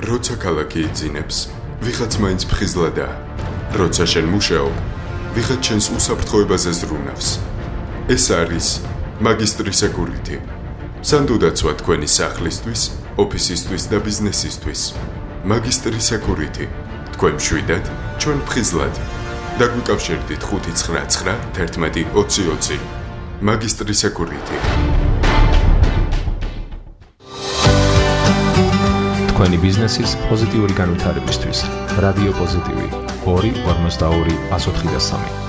როცა ქალაქი იძინებს, ვიღაც მაინც ფხიზლადაა. როცა შენ მუშაობ, ვიღაც შენს უსაფრთხოებაზე ზრუნავს. ეს არის მაგისტრი სეკურიტი. სანდუდაცვა თქვენი სახლისთვის, ოფისისთვის და ბიზნესისთვის. მაგისტრი სეკურიტი. თქვენ მშვიდად, ჩვენ ფხიზლად. დაგვიკავშირდით 599 11 2020. მაგისტრი სეკურიტი. თქვენი ბიზნესის პოზიტიური განვითარებისთვის. რადიო პოზიტივი 2 52 103.